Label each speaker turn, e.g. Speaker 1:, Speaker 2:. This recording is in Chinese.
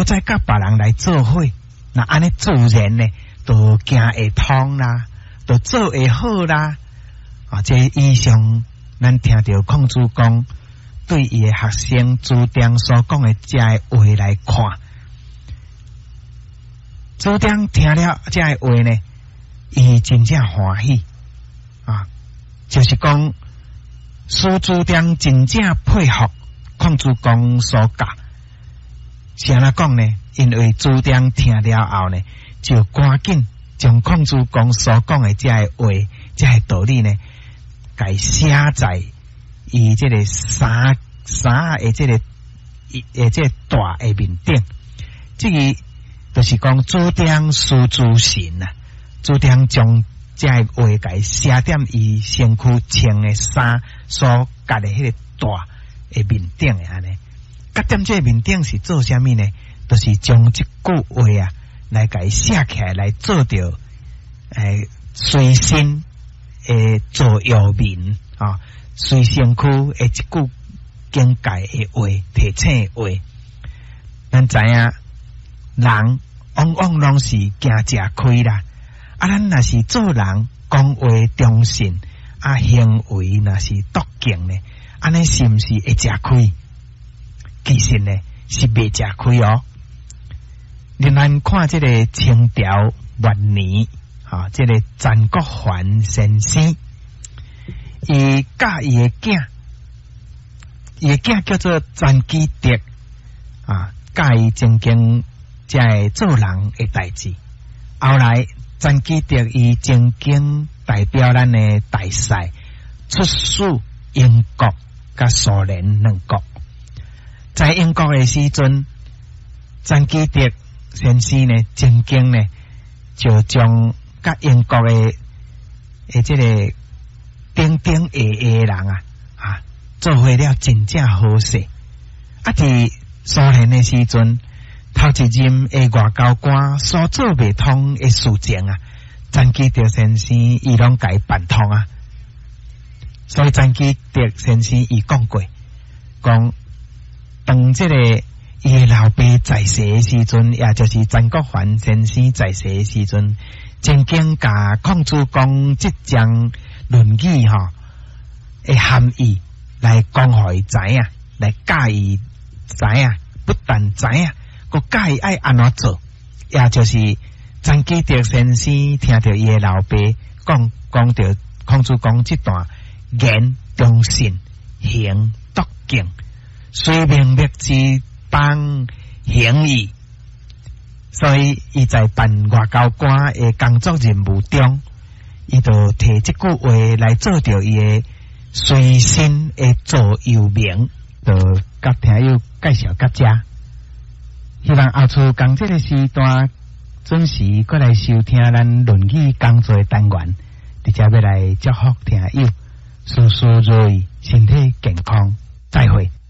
Speaker 1: 再甲别人来做伙，那安尼自然呢，都行会通啦，都做会好啦。啊，这以上咱听到孔子讲对伊的学生朱棣所讲的这个话来看，朱棣听了这个话呢，伊真正欢喜啊，就是讲苏朱棣真正配合孔子讲所教。是安怎讲呢？因为朱棣听了后呢，就赶紧将孔子讲所讲的这个话、这个道理呢，给写在伊这个三的这个大的面顶。这个就是讲朱棣书诸神啊，朱棣将这个话给写在伊身躯穿的衫所夹的迄个大的面顶的安尼。甲点这面顶是做啥物呢？就是将这句话啊，来给写起来，来做着随身座右铭啊，随身躯的一句境界的话、提醒的话。咱知影人往往拢是惊吃亏啦，啊，咱若是做人讲话忠信，啊，行为若是笃敬呢，安尼是毋是会吃亏？其实呢是未吃亏哦。咱看这个清朝末年啊，这个曾国藩先生，伊教伊的囝叫做曾基德啊，教伊正经在做人的代志。后来曾基德伊正经代表咱的大赛出使英国甲苏联两国。在英国的时阵，曾基德先生呢，正经呢，就将甲英国的这个顶顶下下人啊，做伙了真正好势。啊，伫苏联的时阵，头一任的外交官所做未通的事情啊，曾基德先生伊拢甲伊办通啊。所以曾基德先生伊讲过，讲。当这个伊的老爸在世的时阵，也就是曾国藩先生在世的时阵，曾经甲孔子讲即将论语的含义来讲互伊知影，来教伊知影，不但知影，佮教伊爱安怎做。也就是曾基德先生听到伊的老爸讲到孔子讲即段言忠信，行笃敬。虽明灭之邦行矣，所以伊在办外交官的工作任务中，伊就摕这句话来做着伊的随身的座右铭，就甲听友介绍到这。希望后厝同这个时段准时过来收听咱论语工作的单元，直接要来祝福听友事事如意，身体健康，再会。